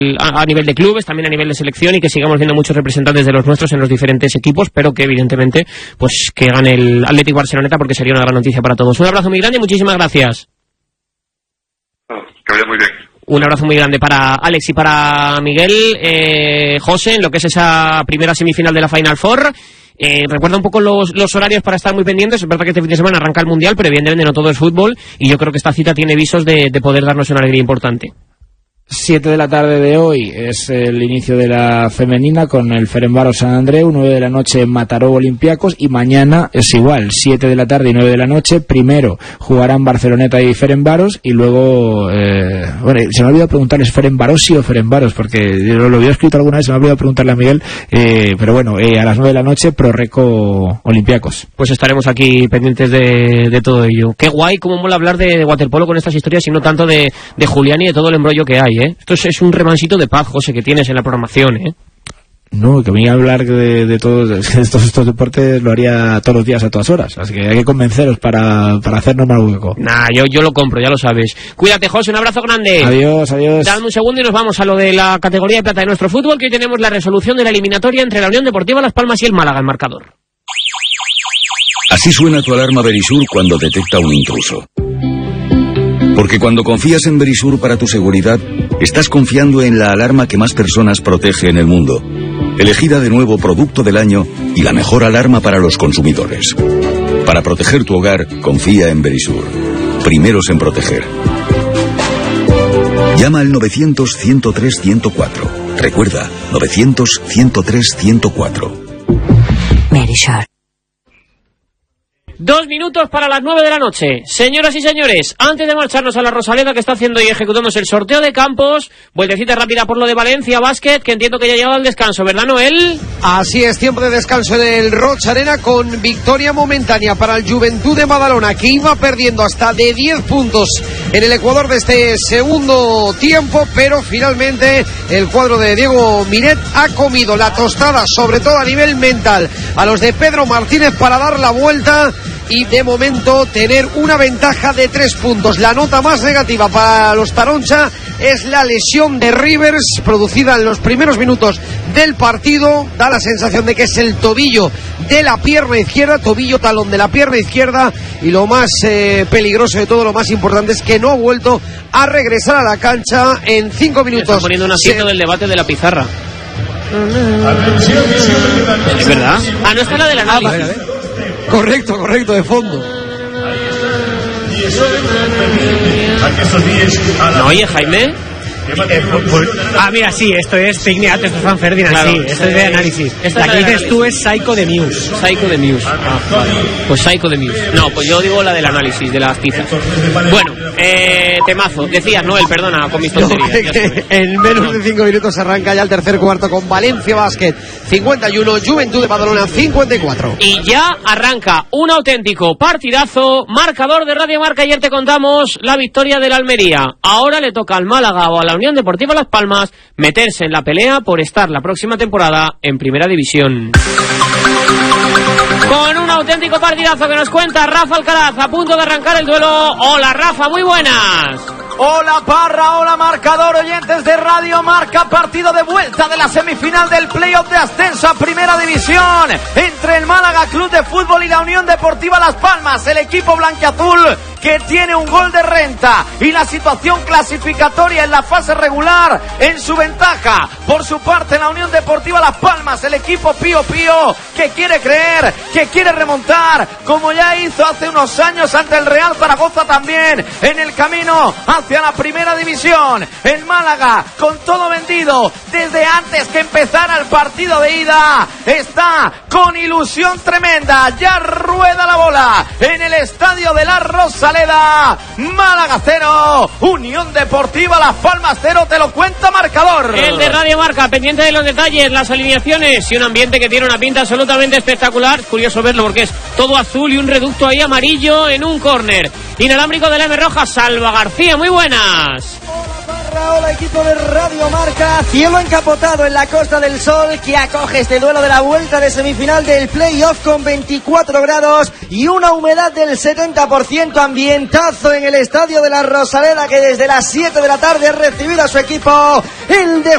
a nivel de clubes, también a nivel de selección, y que sigamos viendo muchos representantes de los nuestros en los diferentes equipos, pero que evidentemente pues que gane el Athletic Barceloneta, porque sería una gran noticia para todos. Un abrazo muy grande y muchísimas gracias. Que vaya muy bien. Un abrazo muy grande para Alex y para Miguel. José, en lo que es esa primera semifinal de la Final Four. Recuerda un poco los horarios para estar muy pendientes. Es verdad que este fin de semana arranca el Mundial, pero evidentemente no todo es fútbol, y yo creo que esta cita tiene visos de poder darnos una alegría importante. 7 de la tarde de hoy es el inicio de la femenina con el Ferencváros San Andreu, 9 de la noche Mataró Olympiacos, y mañana es igual, 7 de la tarde y 9 de la noche. Primero jugarán Barceloneta y Ferencváros, y luego bueno, se me ha olvidado preguntarles Ferencvárosi o Ferencváros, porque lo había escrito alguna vez, se me ha olvidado preguntarle a Miguel, pero bueno, a las 9 de la noche Prorreco Olympiacos. Pues estaremos aquí pendientes de todo ello. Qué guay, cómo mola hablar de waterpolo con estas historias, y no tanto de Julián y de todo el embrollo que hay, Esto es un revansito de paz, José, que tienes en la programación, No, que me iba a hablar de todos estos deportes, lo haría todos los días a todas horas, así que hay que convenceros para hacernos mal hueco. Nah, yo lo compro, ya lo sabes. Cuídate, José, un abrazo grande. Adiós. Dame un segundo y nos vamos a lo de la categoría de plata de nuestro fútbol, que hoy tenemos la resolución de la eliminatoria entre la Unión Deportiva Las Palmas y el Málaga, el marcador. Así suena tu alarma Verisur cuando detecta un intruso. Porque cuando confías en Verisur para tu seguridad, estás confiando en la alarma que más personas protege en el mundo. Elegida de nuevo producto del año y la mejor alarma para los consumidores. Para proteger tu hogar, confía en Verisur. Primeros en proteger. Llama al 900-103-104. Recuerda, 900-103-104. Verisur. 2 minutos para las 9 de la noche. Señoras y señores, antes de marcharnos a la Rosaleda, que está haciendo y ejecutándose el sorteo de campos, vueltecita rápida por lo de Valencia Basket, que entiendo que ya ha llegado al descanso, ¿verdad, Noel? Así es, tiempo de descanso en el Roig Arena, con victoria momentánea para el Juventud de Badalona, que iba perdiendo hasta de 10 puntos en el ecuador de este segundo tiempo, pero finalmente el cuadro de Diego Miret ha comido la tostada, sobre todo a nivel mental, a los de Pedro Martínez para dar la vuelta y de momento tener una ventaja de 3 puntos. La nota más negativa para los Taroncha es la lesión de Rivers, producida en los primeros minutos del partido. Da la sensación de que es el tobillo de la pierna izquierda, tobillo talón de la pierna izquierda, y lo más peligroso de todo, lo más importante, es que no ha vuelto a regresar a la cancha en 5 minutos. Están poniendo un asiento del debate de la pizarra. ¿Es verdad? Ah, no está la del análisis. Correcto, de fondo. No, oye, Jaime. Mira, sí, esto es Pigneat, esto es Juan Ferdinand, claro, sí, esto es de análisis. La que dices tú es Psycho de Muse. Psycho de Muse. Vale. Pues Psycho de Muse. No, pues yo digo la del análisis, de las pizzas. Bueno, temazo. Decías, Noel, perdona, con mis tonterías. En menos de 5 minutos arranca ya el tercer cuarto con Valencia Basket 51, Juventud de Badalona 54. Y ya arranca un auténtico partidazo. Marcador de Radio Marca. Ayer te contamos la victoria del Almería. Ahora le toca al Málaga o a la Unión Deportiva Las Palmas meterse en la pelea por estar la próxima temporada en Primera División. Con un auténtico partidazo que nos cuenta Rafa Alcaraz, a punto de arrancar el duelo. Hola Rafa, muy buenas. Hola Parra, hola marcador, oyentes de Radio Marca. Partido de vuelta de la semifinal del playoff de ascenso a Primera División entre el Málaga Club de Fútbol y la Unión Deportiva Las Palmas. El equipo blanquiazul, que tiene un gol de renta y la situación clasificatoria en la fase regular en su ventaja. Por su parte, la Unión Deportiva Las Palmas, el equipo Pío Pío, que quiere creer, que quiere remontar, como ya hizo hace unos años ante el Real Zaragoza, también en el camino hacia la Primera División. El Málaga, con todo vendido desde antes que empezara el partido de ida, está con ilusión tremenda. Ya rueda la bola en el estadio de la Rosaleda. Málaga 0, Unión Deportiva Las Palmas 0, te lo cuenta marcador. El de Radio Marca, pendiente de los detalles, las alineaciones y un ambiente que tiene una pinta absolutamente espectacular. Es curioso verlo porque es todo azul y un reducto ahí amarillo en un córner. Inalámbrico de la M Roja, Salva García, muy buenas. Hola equipo de Radio Marca. Cielo encapotado en la Costa del Sol, que acoge este duelo de la vuelta de semifinal del playoff con 24 grados y una humedad del 70%. Ambientazo en el estadio de la Rosaleda, que desde las 7 de la tarde ha recibido a su equipo, el de